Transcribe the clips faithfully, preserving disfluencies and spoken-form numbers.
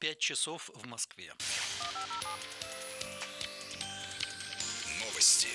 пять часов в Москве. Новости.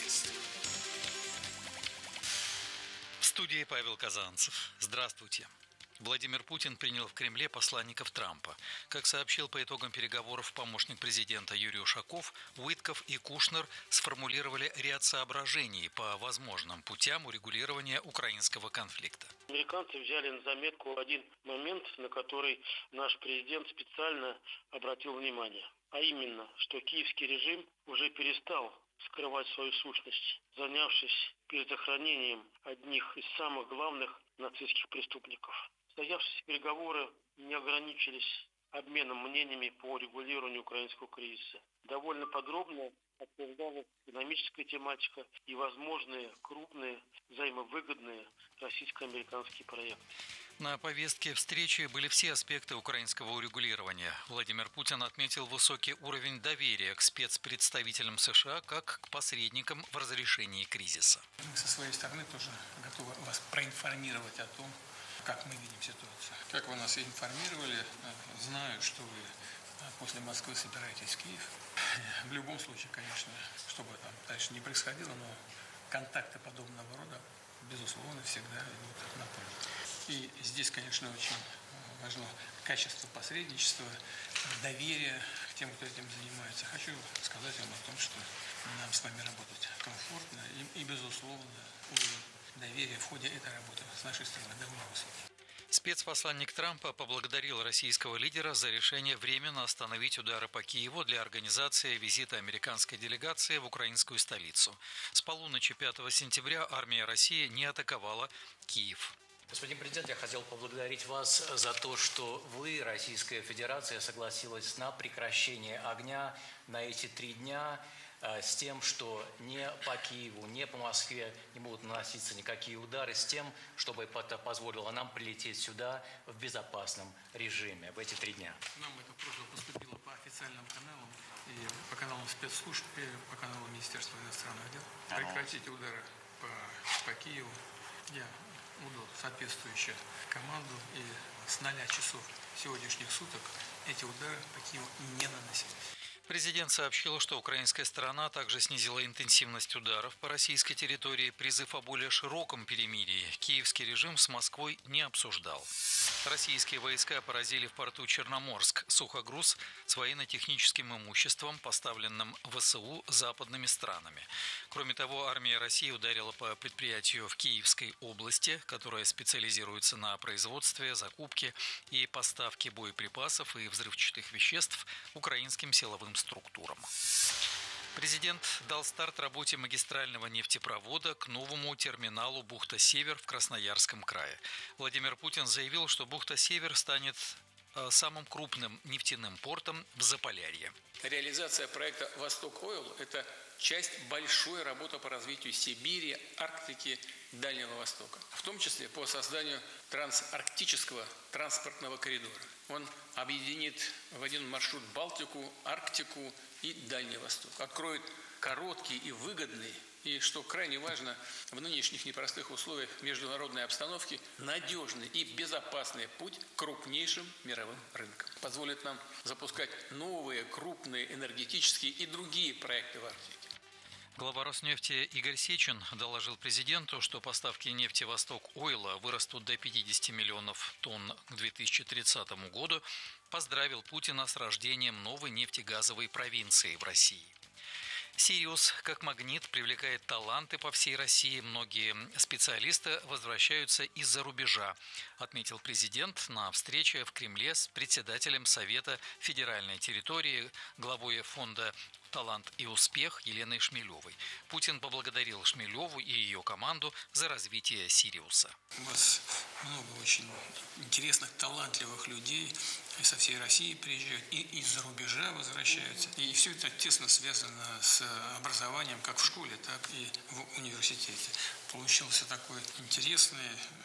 В студии Павел Казанцев. Здравствуйте. Владимир Путин принял в Кремле посланников Трампа. Как сообщил по итогам переговоров помощник президента Юрий Ушаков, Уитков и Кушнер сформулировали ряд соображений по возможным путям урегулирования украинского конфликта. Американцы взяли на заметку один момент, на который наш президент специально обратил внимание. А именно, что киевский режим уже перестал скрывать свою сущность, занявшись перезахоронением одних из самых главных нацистских преступников. Состоявшиеся переговоры не ограничились обменом мнениями по регулированию украинского кризиса. Довольно подробно обсуждалась экономическая тематика и возможные крупные взаимовыгодные российско-американские проекты. На повестке встречи были все аспекты украинского урегулирования. Владимир Путин отметил высокий уровень доверия к спецпредставителям США как к посредникам в разрешении кризиса. Мы со своей стороны тоже готовы вас проинформировать о том, как мы видим ситуацию. Как вы нас информировали, знаю, что вы после Москвы собираетесь в Киев. В любом случае, конечно, что бы там дальше не происходило, но контакты подобного рода, безусловно, всегда идут на пользу. И здесь, конечно, очень важно качество посредничества, доверие к тем, кто этим занимается. Хочу сказать вам о том, что нам с вами работать комфортно и, и безусловно, уровень доверия в ходе этой работы с нашей стороны довольно высокий. Спецпосланник Трампа поблагодарил российского лидера за решение временно остановить удары по Киеву для организации визита американской делегации в украинскую столицу. С полуночи пятого сентября армия России не атаковала Киев. Господин президент, я хотел поблагодарить вас за то, что вы, Российская Федерация, согласилась на прекращение огня на эти три дня с тем, что не по Киеву, не по Москве не будут наноситься никакие удары, с тем, чтобы это позволило нам прилететь сюда в безопасном режиме в эти три дня. Нам эта просьба поступила по официальным каналам, и по каналам спецслужб, и по каналу Министерства иностранных дел. Прекратите удары по, по Киеву. Я удал соответствующую команду, и с ноля часов сегодняшних суток эти удары по Киеву не наносились. Президент сообщил, что украинская сторона также снизила интенсивность ударов по российской территории. Призыв о более широком перемирии киевский режим с Москвой не обсуждал. Российские войска поразили в порту Черноморск сухогруз с военно-техническим имуществом, поставленным ВСУ западными странами. Кроме того, армия России ударила по предприятию в Киевской области, которое специализируется на производстве, закупке и поставке боеприпасов и взрывчатых веществ украинским силовым структурам. Президент дал старт работе магистрального нефтепровода к новому терминалу «Бухта-Север» в Красноярском крае. Владимир Путин заявил, что «Бухта-Север» станет самым крупным нефтяным портом в Заполярье. Реализация проекта «Восток Ойл» – это часть большой работы по развитию Сибири, Арктики, Дальнего Востока, в том числе по созданию трансарктического транспортного коридора. Он объединит в один маршрут Балтику, Арктику и Дальний Восток, откроет короткий и выгодный, и, что крайне важно, в нынешних непростых условиях международной обстановки, надежный и безопасный путь к крупнейшим мировым рынкам. Позволит нам запускать новые крупные энергетические и другие проекты в Арктике. Глава Роснефти Игорь Сечин доложил президенту, что поставки нефти «Восток Ойла» вырастут до пятидесяти миллионов тонн к две тысячи тридцатому году. Поздравил Путина с рождением новой нефтегазовой провинции в России. «Сириус» как магнит привлекает таланты по всей России. Многие специалисты возвращаются из-за рубежа, отметил президент на встрече в Кремле с председателем Совета федеральной территории, главой фонда «Талант и успех» Еленой Шмелевой. Путин поблагодарил Шмелеву и ее команду за развитие «Сириуса». У вас много очень интересных, талантливых людей со всей России приезжают и из-за рубежа возвращаются. И все это тесно связано с образованием как в школе, так и в университете. Получился такой интересный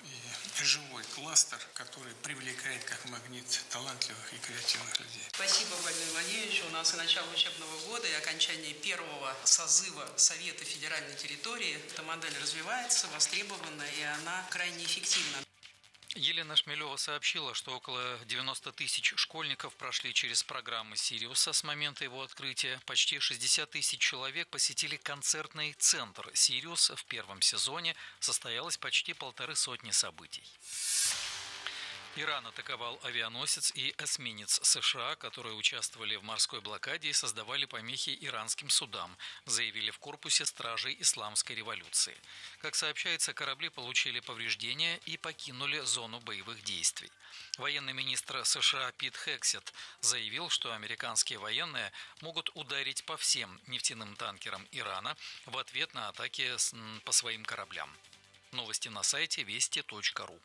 и живой кластер, который привлекает как магнит талантливых и креативных людей. Спасибо, Владимир Владимирович. У нас и начало учебного года, и окончание первого созыва Совета федеральной территории. Эта модель развивается, востребована, и она крайне эффективна. Елена Шмелева сообщила, что около девяноста тысяч школьников прошли через программы «Сириуса» с момента его открытия. Почти шестьдесят тысяч человек посетили концертный центр «Сириус». В первом сезоне состоялось почти полторы сотни событий. Иран атаковал авианосец и эсминец США, которые участвовали в морской блокаде и создавали помехи иранским судам, заявили в корпусе стражей исламской революции. Как сообщается, корабли получили повреждения и покинули зону боевых действий. Военный министр США Пит Хексет заявил, что американские военные могут ударить по всем нефтяным танкерам Ирана в ответ на атаки по своим кораблям. Новости на сайте вести точка ру.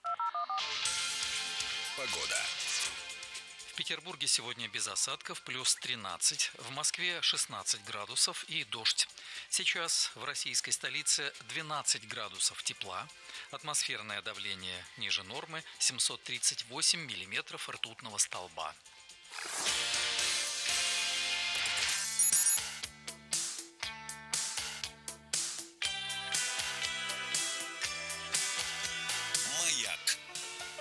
Погода. В Петербурге сегодня без осадков, плюс тринадцать. В Москве шестнадцать градусов и дождь. Сейчас в российской столице двенадцать градусов тепла. Атмосферное давление ниже нормы, семьсот тридцать восемь миллиметров ртутного столба.